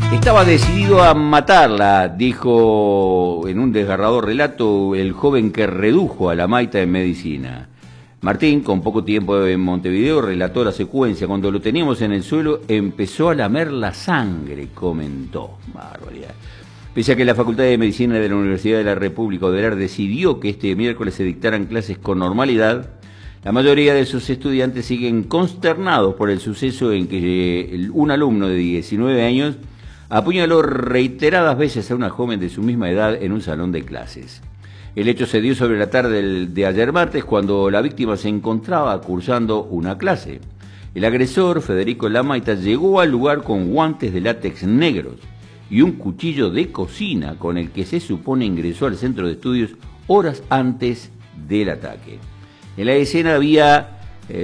Estaba decidido a matarla, dijo en un desgarrador relato el joven que redujo a la Maita en medicina. Martín, con poco tiempo en Montevideo, relató la secuencia. Cuando lo teníamos en el suelo, empezó a lamer la sangre, comentó. Barbaridad. Pese a que la Facultad de Medicina de la Universidad de la República Odelar decidió que este miércoles se dictaran clases con normalidad, la mayoría de sus estudiantes siguen consternados por el suceso en que un alumno de 19 años apuñaló reiteradas veces a una joven de su misma edad en un salón de clases. El hecho se dio sobre la tarde de ayer martes, cuando la víctima se encontraba cursando una clase. El agresor, Federico Lamaita, llegó al lugar con guantes de látex negros y un cuchillo de cocina con el que se supone ingresó al centro de estudios horas antes del ataque. En la escena había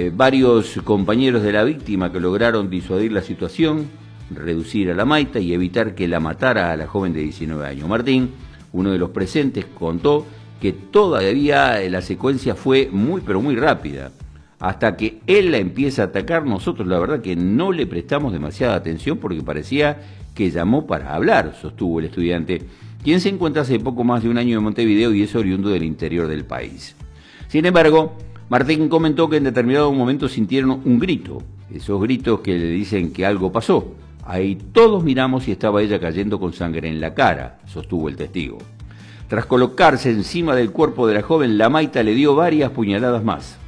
varios compañeros de la víctima que lograron disuadir la situación, reducir a Lamaita y evitar que la matara a la joven de 19 años. Martín, uno de los presentes, contó que todavía la secuencia fue muy pero muy rápida. Hasta que él la empieza a atacar, nosotros la verdad que no le prestamos demasiada atención porque parecía que llamó para hablar, sostuvo el estudiante, quien se encuentra hace poco más de un año en Montevideo y es oriundo del interior del país. Sin embargo, Martín comentó que en determinado momento sintieron un grito, esos gritos que le dicen que algo pasó. Ahí todos miramos y estaba ella cayendo con sangre en la cara, sostuvo el testigo. Tras colocarse encima del cuerpo de la joven, Lamaita le dio varias puñaladas más.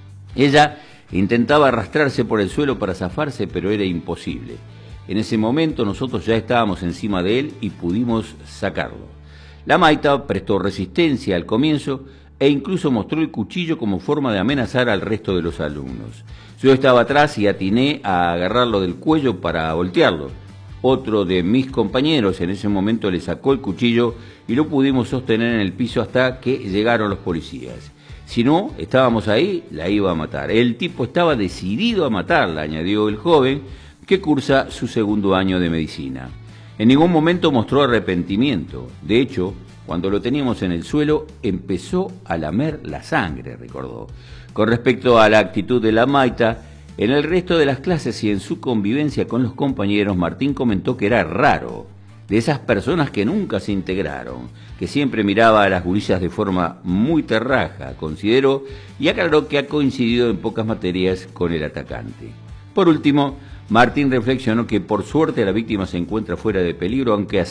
Ella intentaba arrastrarse por el suelo para zafarse, pero era imposible. En ese momento nosotros ya estábamos encima de él y pudimos sacarlo. Lamaita prestó resistencia al comienzo e incluso mostró el cuchillo como forma de amenazar al resto de los alumnos. Yo estaba atrás y atiné a agarrarlo del cuello para voltearlo. Otro de mis compañeros en ese momento le sacó el cuchillo y lo pudimos sostener en el piso hasta que llegaron los policías. Si no, estábamos ahí, la iba a matar. El tipo estaba decidido a matarla, añadió el joven, que cursa su segundo año de medicina. En ningún momento mostró arrepentimiento. De hecho, cuando lo teníamos en el suelo, empezó a lamer la sangre, recordó. Con respecto a la actitud de Lamaita, en el resto de las clases y en su convivencia con los compañeros, Martín comentó que era raro, de esas personas que nunca se integraron, que siempre miraba a las gurillas de forma muy terraja, consideró, y aclaró que ha coincidido en pocas materias con el atacante. Por último, Martín reflexionó que por suerte la víctima se encuentra fuera de peligro, aunque